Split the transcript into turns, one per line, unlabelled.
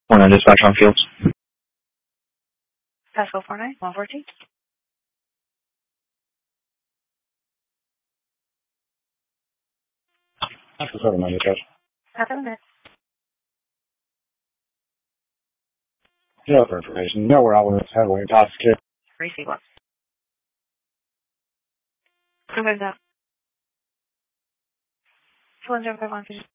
Morning, dispatch on fields.
Pascal 49, 114.
Pascal 79, dispatch.
Half a minute.
Yeah, for information. No, we're out with heavily intoxicated.
Receive what? Who is that? 205 on